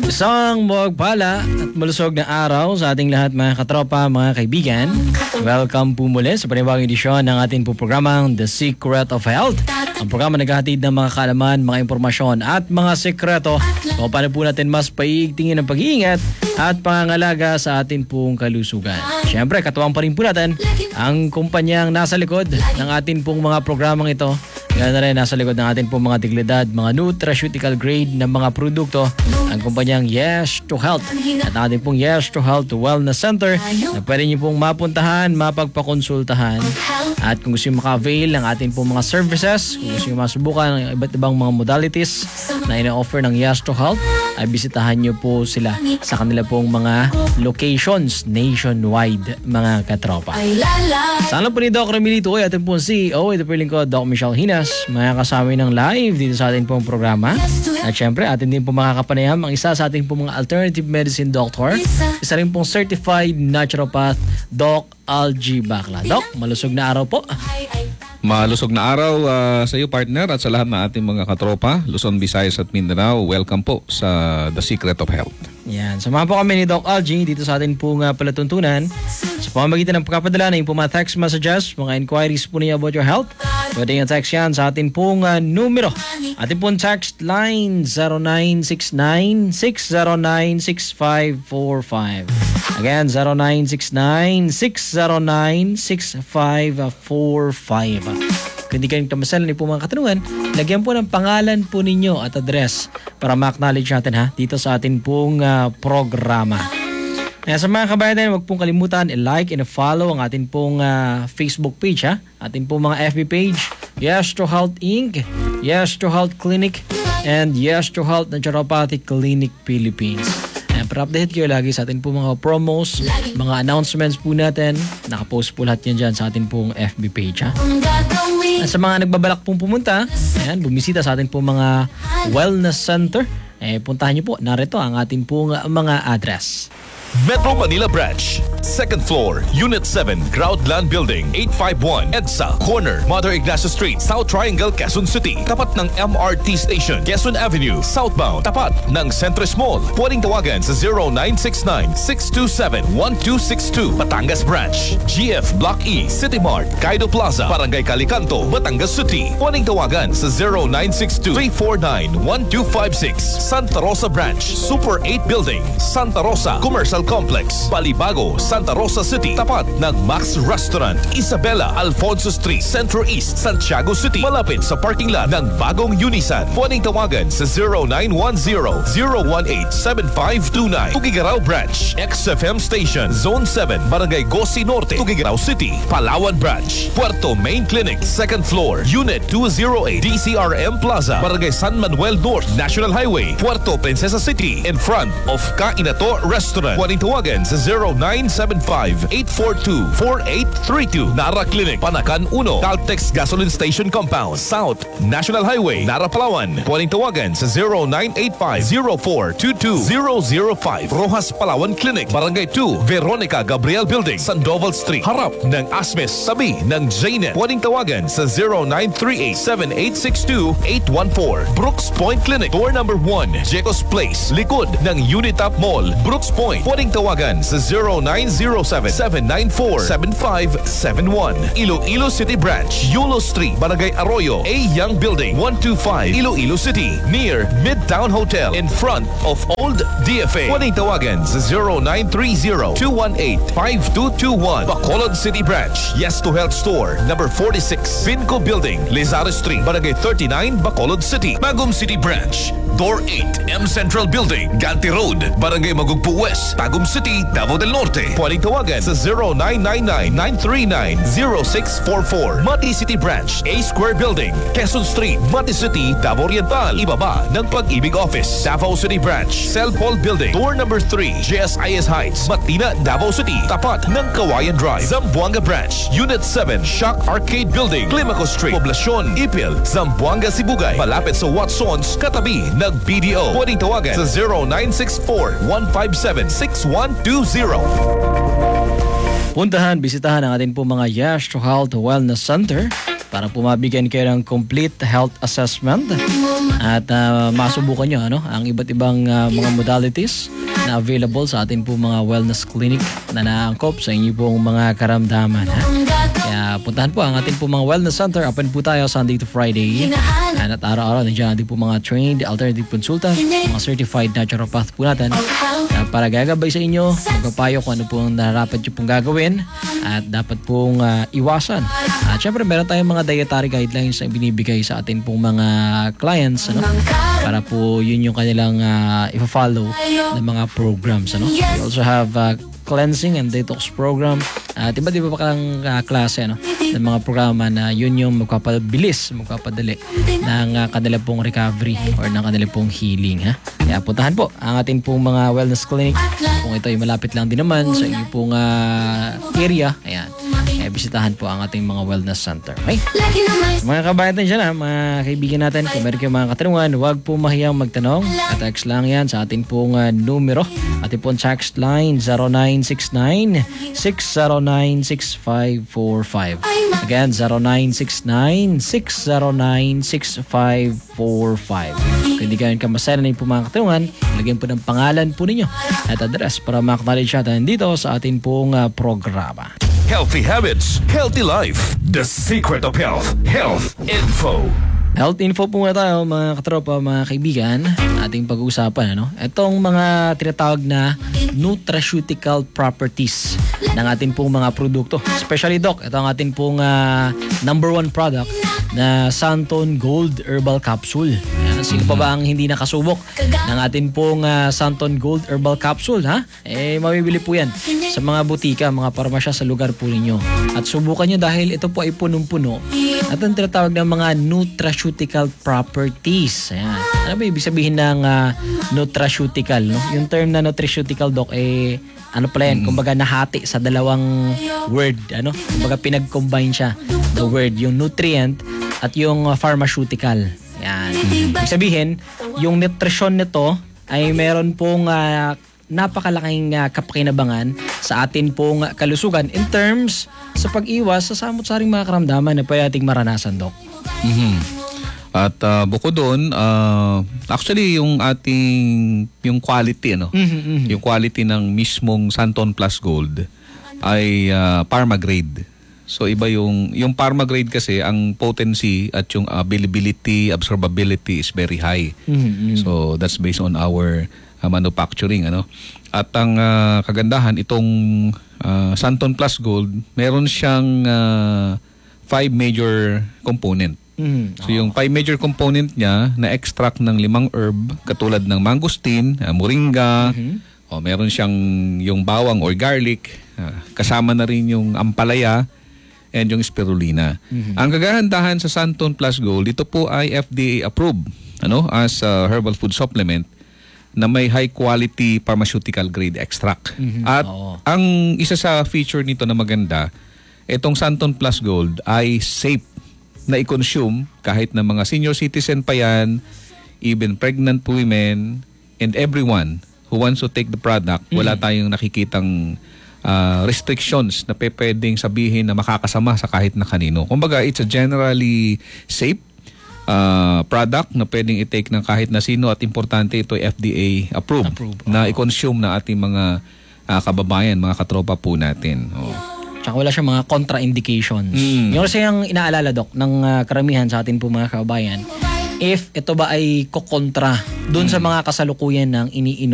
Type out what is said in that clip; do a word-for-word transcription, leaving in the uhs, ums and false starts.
Isang mapagpala at malusog na araw sa ating lahat mga katropa, mga kaibigan. Welcome po muli sa panibagong edisyon ng ating po programang The Secret of Health. Ang programa naghahatid ng mga kaalaman, mga impormasyon at mga sekreto kung paano po natin mas paiigtingin ang pag-iingat at pangangalaga sa ating pong kalusugan. Siyempre, katuwang pa rin po natin ang kumpanyang nasa likod ng ating pong mga programang ito. Yan na rin, nasa likod ng ating pong mga diglidad, mga nutraceutical grade ng mga produkto, ang kumpanyang Yes to Health. At ating pong Yes to Health Wellness Center na pwede niyo pong mapuntahan, mapagpakonsultahan. At kung gusto nyo maka-avail ng ating pong mga services, kung gusto nyo masubukan ng iba't ibang mga modalities na ina-offer ng Yes to Health, ay bisitahan nyo po sila sa kanila pong mga locations nationwide, mga katropa. Sana po ni Doc Remilito ay ating pong C E O, ito po yung lingkod, Doc Michelle Hinas, mga kasama ng live dito sa ating pong programa. At syempre, atin din po makakapanayam ang isa sa ating pong mga alternative medicine doctor, isa rin pong certified naturopath, Doc Algie Bacla. Doc, malusog na araw po. Malusog na araw uh, sa iyo, partner, at sa lahat ng ating mga katropa, Luzon, Visayas at Mindanao. Welcome po sa The Secret of Health. Yan. Samahan po kami ni Doc Algie dito sa ating pong uh, palatuntunan sa pamamagitan ng pagkapadala ng mga text messages, mga inquiries po niya about your health. Pwede yung text yan sa ating pong uh, numero. Ating pong text line zero nine six nine, six zero nine, six five four five. Again, zero nine six nine, six zero nine, six five four five. Kung hindi kayo tamasalan po mga katanungan, lagyan po ng pangalan po ninyo at address para ma-acknowledge natin ha dito sa ating pong uh, programa. Kaya sa mga kabayan, huwag pong kalimutan i-like and follow ang ating pong uh, Facebook page ha. Ating pong mga F B page, Yes to Health Incorporated, Yes to Health Clinic, and Yes to Health Naturopathic Clinic Philippines. Ayan, para update kayo lagi sa ating pong mga promos, mga announcements po natin. Nakapost po lahat yan dyan sa ating pong F B page ha. At sa mga nagbabalak pong pumunta, ayan, bumisita sa ating pong mga wellness center, eh, puntahan nyo po. Narito ang ating pong uh, mga address. Metro Manila Branch, second floor, Unit seven, Groundland Building, eight five one, EDSA, corner, Mother Ignacio Street, South Triangle, Quezon City. Tapat ng M R T Station, Quezon Avenue, southbound. Tapat ng Centris Mall. Pwedeng tawagan sa zero nine six nine, six two seven, one two six two. Batangas Branch, G F Block E, City Mart, Kaido Plaza, Barangay Calicanto, Batangas City. Pwedeng tawagan sa zero nine six two, three four nine, one two five six. Santa Rosa Branch, Super eight Building, Santa Rosa Commercial Complex, Balibago, Santa Rosa City. Tapat ng Max Restaurant, Isabela, Alfonso Street, Centro East, Santiago City. Malapit sa parking lot ng bagong Unisan. Pwedeng tawagan sa zero nine one zero, zero one eight, seven five two nine. Tugigaraw Branch, X F M Station, Zone seven, Barangay Gosi Norte, Tugigaraw City. Palawan Branch, Puerto Main Clinic, second floor, Unit two oh eight, D C R M Plaza, Barangay San Manuel North, National Highway, Puerto Princesa City, in front of Kainato Restaurant. Pwedeng tawagan sa zero nine seven five, eight four two, four eight three two. Nara Clinic, Panakan one, Caltex Gasoline Station Compound, South National Highway, Nara, Palawan. Pwedeng tawagan sa zero nine eight five, zero four two two zero zero five. Rojas Palawan Clinic, Barangay two, Veronica Gabriel Building, Sandoval Street, harap ng Asmes, tabi ng J N E T. Pwedeng tawagan sa zero nine three eight, seven eight six two, eight one four. Brooks Point Clinic, door number one, Jecos Place, likod ng Unitap Mall, Brooks Point. Pwedeng tawagan sa zero nine zero seven, seven nine four, seven five seven one. Iloilo City Branch, Yulo Street, Barangay Arroyo, A Young Building, one two five, Iloilo City, near Midtown Hotel, in front of Old D F A. Pwedeng tawagan sa zero nine three zero, two one eight, five two two one. Bacolod City Branch, Yes to Health Store, number forty-six, Vinco Building, Lizares Street, Barangay thirty-nine, Bacolod City. Magum City Branch, Door eight, M Central Building, Ganti Road, Barangay Magugpo West, Tagum City, Davao del Norte. Pwedeng tawagan sa zero nine nine nine, nine three nine, zero six four four. Mati City Branch, A Square Building, Quezon Street, Mati City, Davao Oriental. Ibaba ng Pag-ibig Office. Davao City Branch, Cell Paul Building, door number three, J S I S Heights, Matina, Davao City. Tapat ng Kawayan Drive. Zamboanga Branch, Unit seven, Shock Arcade Building, Climaco Street, Poblacion, Ipil, Zamboanga, Sibugay. Malapit sa Watsons, katabi ng B D O. Pwedeng tawagan sa zero nine six four, one five seven, six one two zero. Puntahan, bisitahan ang ating po mga Yes to Health Wellness Center para po mabigyan kayo ng complete health assessment at uh, masubukan nyo ano, ang iba't ibang uh, mga modalities na available sa atin po mga wellness clinic na naangkop sa inyo pong mga karamdaman. Ha? Kaya puntahan po ang ating po mga wellness center. Open po tayo Sunday to Friday. And at araw-araw nandiyan natin po mga trained alternative consultant, mga certified naturopath po natin na para gagabay sa inyo, magpapayo kung ano pong nararapat nyo pong gagawin at dapat pong uh, iwasan. At syempre meron tayong mga dietary guidelines na binibigay sa atin pong mga clients ano, para po yun yung kanilang uh, ipa-follow ng mga programs. Ano? We also have uh, cleansing and detox program at iba't iba pa kang uh, klase ano, ng mga programa na yun yung magpapabilis, magpapadali ng uh, kanila pong recovery or ng kanila pong healing. Ha? Kaya puntahan po ang ating pong mga wellness clinic kung ito ay malapit lang din naman sa inyong pong uh, area. Ayan. Kaya bisitahan po ang ating mga wellness center. Okay? Mga kabayan natin dyan ha, mga kaibigan natin, kung meron kayong mga katanungan, huwag po mahiyang magtanong. At-text lang yan sa ating pong uh, numero. Ating pong text line zero nine six nine, six zero nine, six five four five. Again, zero nine six nine, six zero nine, six five four five. Kung hindi kayo kamasaya na yung mga katanungan, lagyan po ng pangalan po ninyo at address para ma-acknowledge natin dito sa ating pong uh, programa. Healthy habits, healthy life. The secret of health. Health info. Health info po muna tayo mga katropa, mga kaibigan. Ating pag-uusapan ano? Itong mga tinatawag na nutraceutical properties ng ating pong mga produkto. Especially Doc, ito ang ating pong uh, number one product na Santon Gold Herbal Capsule. Ayan, sino pa ba ang hindi nakasubok ng ating pong uh, Santon Gold Herbal Capsule? Ha? Eh, mabibili po yan sa mga butika, mga parmasya sa lugar po ninyo. At subukan nyo dahil ito po ay punong-puno at ang tinatawag ng mga nutraceutical properties. Ayan. Ano ba ibig sabihin ng uh, nutraceutical? No? Yung term na nutraceutical, Doc, eh, ano pala yan? Kumbaga nahati sa dalawang word. Ano? Kumbaga pinag-combine siya. The word, yung nutrient at yung uh, pharmaceutical. Yan. Ibig sabihin, yung nutrition nito ay meron pong uh, napakalaking uh, kapakinabangan sa atin pong uh, kalusugan in terms sa pag-iwas sa samot-saring mga karamdaman na pwede ating maranasan, Doc. Mhm. At uh, bukod doon, uh, actually yung ating yung quality ano, Mhm, mhm. yung quality ng mismong Santon Plus Gold ay uh, Parma grade. So iba yung yung Parma grade kasi ang potency at yung availability, absorbability is very high. Mhm, mhm. So that's based on our uh, manufacturing ano. At ang uh, kagandahan itong uh, Santon Plus Gold, meron siyang uh, five major component. Mhm. So yung five major component niya na extract ng limang herb katulad ng mangosteen, uh, moringa, o meron siyang yung bawang or garlic, uh, kasama na rin yung ampalaya and yung spirulina. Ang kagahandahan sa Santon Plus Gold, ito po ay F D A approved ano as a herbal food supplement na may high quality pharmaceutical grade extract. At Oo. ang isa sa feature nito na maganda, itong Santon Plus Gold ay safe na i-consume kahit na mga senior citizen pa yan, even pregnant women, and everyone who wants to take the product. Wala tayong nakikitang uh, restrictions na pe- pwedeng sabihin na makakasama sa kahit na kanino. Kumbaga, it's a generally safe uh, product na pwedeng i-take ng kahit na sino at importante ito ay F D A approved, Approved, na i-consume na ating mga uh, kababayan, mga katropa po natin. Oh. Tsaka wala siyang mga contraindications. Mm. Yung kasi yung inaalala, Doc, ng uh, karamihan sa atin po mga kababayan, if ito ba ay kokontra dun sa mga kasalukuyan ng iniinom